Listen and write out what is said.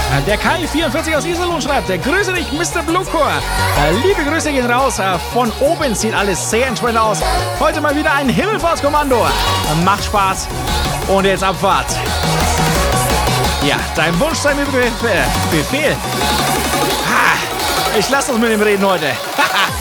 Der Kai44 aus Iserlohn schreibt, grüße dich, Mr. Bluecore. Liebe Grüße gehen raus. Von oben sieht alles sehr entspannt aus. Heute mal wieder ein Himmelfahrtskommando. Macht Spaß. Und jetzt Abfahrt. Ja, dein Wunsch sei mir Befehl. Ich lasse uns mit dem reden heute.